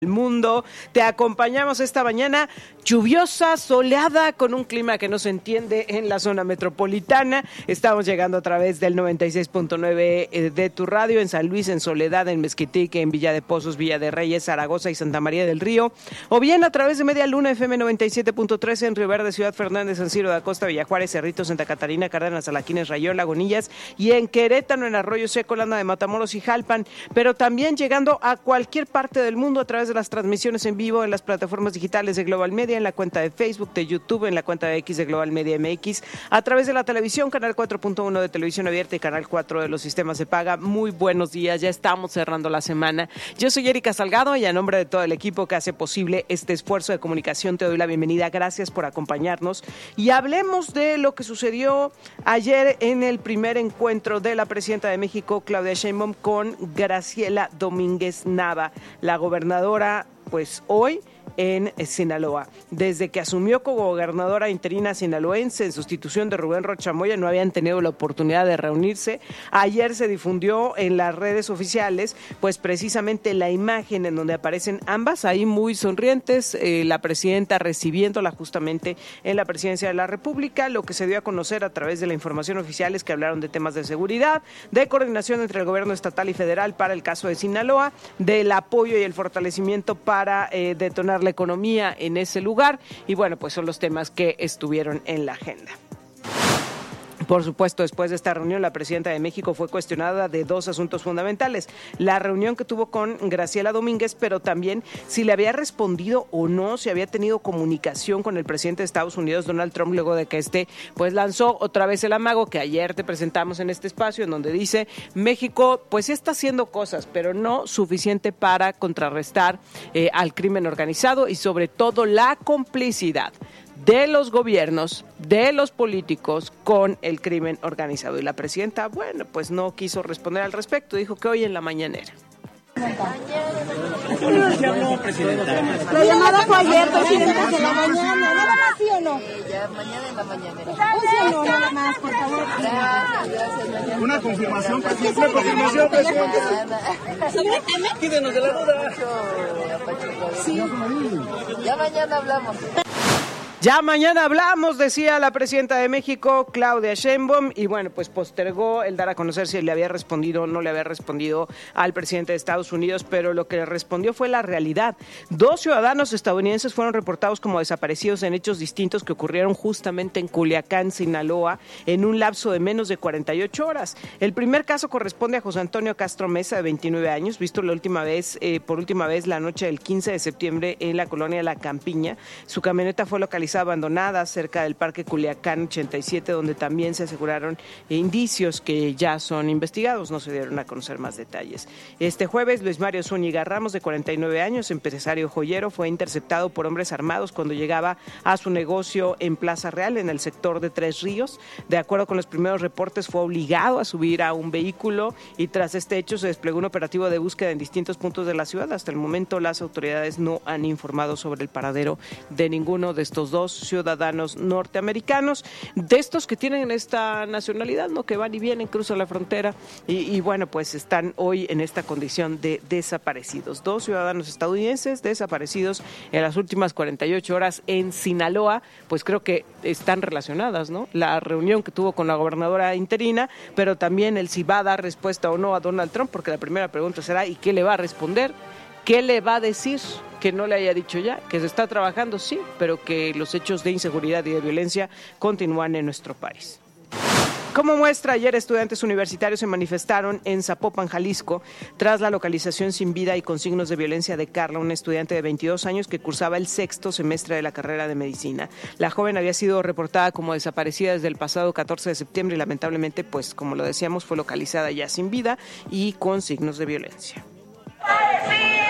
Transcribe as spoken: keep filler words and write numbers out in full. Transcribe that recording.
el mundo. Te acompañamos esta mañana lluviosa, soleada, con un clima que no se entiende en la zona metropolitana. Estamos llegando a través del noventa y seis punto nueve de tu radio en San Luis, en Soledad, en Mezquitic, en Villa de Pozos, Villa de Reyes, Zaragoza y Santa María del Río, o bien a través de Media Luna F M noventa y siete punto tres en Río Verde, Ciudad Fernández, San Ciro de Acosta, Villajuárez, Cerritos, Santa Catarina, Cárdenas, Alaquines, Rayón, Lagunillas, y en Querétaro, en Arroyo Seco, Landa de Matamoros y Jalpan, pero también llegando a cualquier parte del mundo a través de las transmisiones en vivo en las plataformas digitales de Global Media, en la cuenta de Facebook, de YouTube, en la cuenta de X de Global Media M X, a través de la televisión, canal cuatro punto uno de televisión abierta y canal cuatro de los sistemas de paga. Muy buenos días, ya estamos cerrando la semana. Yo soy Erika Salgado y a nombre de todo el equipo que hace posible este esfuerzo de comunicación te doy la bienvenida. Gracias por acompañarnos y hablemos de lo que sucedió ayer en el primer encuentro de la presidenta de México, Claudia Sheinbaum, con Graciela Domínguez Nava, la gobernadora, pues hoy en Sinaloa. Desde que asumió como gobernadora interina sinaloense en sustitución de Rubén Rocha Moya, no habían tenido la oportunidad de reunirse. Ayer se difundió en las redes oficiales, pues precisamente la imagen en donde aparecen ambas, ahí muy sonrientes, eh, la presidenta recibiéndola justamente en la presidencia de la República. Lo que se dio a conocer a través de la información oficial es que hablaron de temas de seguridad, de coordinación entre el gobierno estatal y federal para el caso de Sinaloa, del apoyo y el fortalecimiento para eh, detonar la economía en ese lugar, y bueno, pues son los temas que estuvieron en la agenda. Por supuesto, después de esta reunión, la presidenta de México fue cuestionada de dos asuntos fundamentales. La reunión que tuvo con Graciela Domínguez, pero también si le había respondido o no, si había tenido comunicación con el presidente de Estados Unidos, Donald Trump, luego de que este pues lanzó otra vez el amago que ayer te presentamos en este espacio, en donde dice México pues sí está haciendo cosas, pero no suficiente para contrarrestar eh, al crimen organizado y sobre todo la complicidad de los gobiernos, de los políticos con el crimen organizado. Y la presidenta, bueno, pues no quiso responder al respecto, dijo que hoy en la mañanera. ¿Qué habló, presidenta? La llamada fue ayer, presidenta, de la mañana. ¿Nada más sí o no? Ya, mañana en la mañanera. Un sí o no, nada más, por favor. Gracias, gracias. Una confirmación, presidenta. Una confirmación, presidenta. Pídenos de la duda. Sí. Ya mañana hablamos. Ya mañana hablamos, decía la presidenta de México, Claudia Sheinbaum, y bueno, pues postergó el dar a conocer si le había respondido o no le había respondido al presidente de Estados Unidos, pero lo que le respondió fue la realidad. Dos ciudadanos estadounidenses fueron reportados como desaparecidos en hechos distintos que ocurrieron justamente en Culiacán, Sinaloa, en un lapso de menos de cuarenta y ocho horas. El primer caso corresponde a José Antonio Castro Mesa, de veintinueve años, visto la última vez, eh, por última vez la noche del quince de septiembre en la colonia La Campiña. Su camioneta fue localizada abandonada cerca del Parque Culiacán ochenta y siete, donde también se aseguraron indicios que ya son investigados. No se dieron a conocer más detalles. Este jueves, Luis Mario Zúñiga Ramos, de cuarenta y nueve años, empresario joyero, fue interceptado por hombres armados cuando llegaba a su negocio en Plaza Real, en el sector de Tres Ríos. De acuerdo con los primeros reportes, fue obligado a subir a un vehículo y tras este hecho se desplegó un operativo de búsqueda en distintos puntos de la ciudad. Hasta el momento, las autoridades no han informado sobre el paradero de ninguno de estos dos ciudadanos norteamericanos, de estos que tienen esta nacionalidad, ¿no? Que van y vienen, cruzan la frontera y, y bueno, pues están hoy en esta condición de desaparecidos. Dos ciudadanos estadounidenses desaparecidos en las últimas cuarenta y ocho horas en Sinaloa, pues creo que están relacionadas, ¿no? La reunión que tuvo con la gobernadora interina, pero también el si va a dar respuesta o no a Donald Trump, porque la primera pregunta será ¿y qué le va a responder? ¿Qué le va a decir que no le haya dicho ya? Que se está trabajando, sí, pero que los hechos de inseguridad y de violencia continúan en nuestro país. Como muestra, ayer estudiantes universitarios se manifestaron en Zapopan, Jalisco, tras la localización sin vida y con signos de violencia de Carla, una estudiante de veintidós años que cursaba el sexto semestre de la carrera de medicina. La joven había sido reportada como desaparecida desde el pasado catorce de septiembre y lamentablemente, pues como lo decíamos, fue localizada ya sin vida y con signos de violencia. Sí.